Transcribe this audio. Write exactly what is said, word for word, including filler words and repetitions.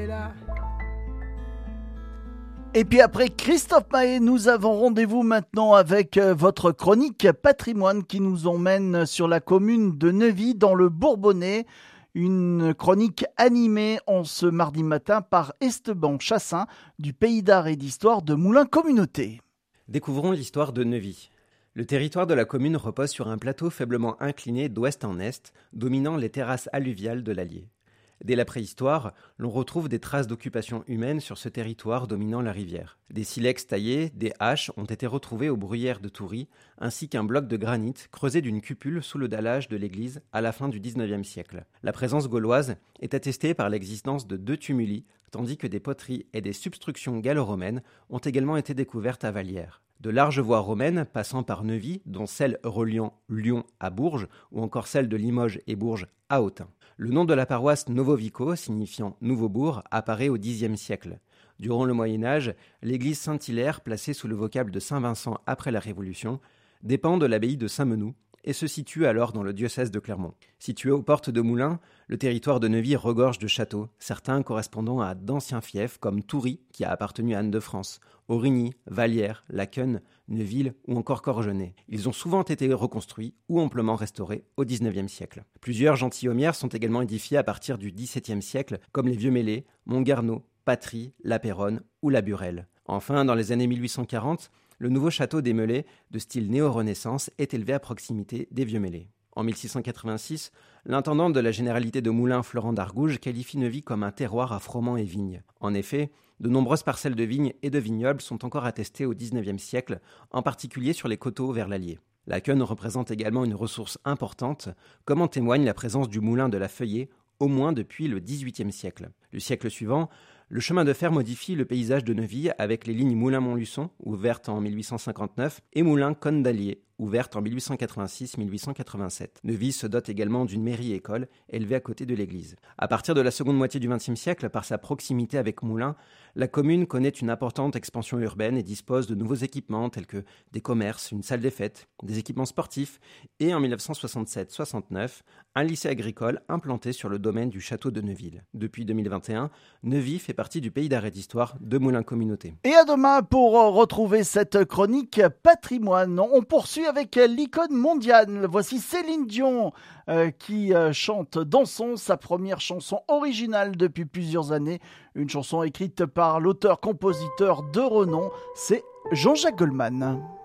Et puis après Christophe Mahé, nous avons rendez-vous maintenant avec votre chronique patrimoine qui nous emmène sur la commune de Neuvy dans le Bourbonnais. Une chronique animée en ce mardi matin par Esteban Chassin du Pays d'Art et d'Histoire de Moulins Communauté. Découvrons l'histoire de Neuvy. Le territoire de la commune repose sur un plateau faiblement incliné d'ouest en est, dominant les terrasses alluviales de l'Allier. Dès la préhistoire, l'on retrouve des traces d'occupation humaine sur ce territoire dominant la rivière. Des silex taillés, des haches ont été retrouvées aux bruyères de Toury, ainsi qu'un bloc de granit creusé d'une cupule sous le dallage de l'église à la fin du dix-neuvième siècle. La présence gauloise est attestée par l'existence de deux tumuli, tandis que des poteries et des substructions gallo-romaines ont également été découvertes à Vallières. De larges voies romaines passant par Neuvy, dont celle reliant Lyon à Bourges, ou encore celle de Limoges et Bourges à Autun. Le nom de la paroisse Novo-Vico, signifiant Nouveau-Bourg, apparaît au Xe siècle. Durant le Moyen-Âge, l'église Saint-Hilaire, placée sous le vocable de Saint-Vincent après la Révolution, dépend de l'abbaye de Saint-Menou et se situe alors dans le diocèse de Clermont. Situé aux portes de Moulins, le territoire de Neuvy regorge de châteaux, certains correspondant à d'anciens fiefs comme Toury, qui a appartenu à Anne de France, Aurigny, Vallières, Laqueune, Neuville ou encore Corgenay. Ils ont souvent été reconstruits ou amplement restaurés au dix-neuvième siècle. Plusieurs gentilhommières sont également édifiées à partir du dix-septième siècle, comme les Vieux-Mêlés, Montgarneau, Patry, La Péronne ou La Burelle. Enfin, dans les années mille huit cent quarante, le nouveau château des Mêlés, de style néo-renaissance, est élevé à proximité des Vieux-Mêlés. En mille six cent quatre-vingt-six, l'intendant de la généralité de Moulins, Florent d'Argouges, qualifie Neuvy comme un terroir à froment et vignes. En effet, de nombreuses parcelles de vignes et de vignobles sont encore attestées au dix-neuvième siècle, en particulier sur les coteaux vers l'Allier. La Queune représente également une ressource importante, comme en témoigne la présence du moulin de la Feuillée, au moins depuis le dix-huitième siècle. Le siècle suivant, le chemin de fer modifie le paysage de Neuvy avec les lignes Moulins-Montluçon, ouvertes en mille huit cent cinquante-neuf, et Moulins-Cône d'Allier, ouverte en mille huit cent quatre-vingt-six mille huit cent quatre-vingt-sept. Neuvy se dote également d'une mairie-école élevée à côté de l'église. À partir de la seconde moitié du vingtième siècle, par sa proximité avec Moulins, la commune connaît une importante expansion urbaine et dispose de nouveaux équipements tels que des commerces, une salle des fêtes, des équipements sportifs et en mille neuf cent soixante-sept soixante-neuf, un lycée agricole implanté sur le domaine du château de Neuville. Depuis deux mille vingt et un, Neuvy fait partie du Pays d'Art et d'Histoire de Moulins Communauté. Et à demain pour retrouver cette chronique patrimoine. On poursuit avec l'icône mondiale. Voici Céline Dion euh, qui euh, chante Dansons, sa première chanson originale depuis plusieurs années. Une chanson écrite par l'auteur-compositeur de renom, c'est Jean-Jacques Goldman.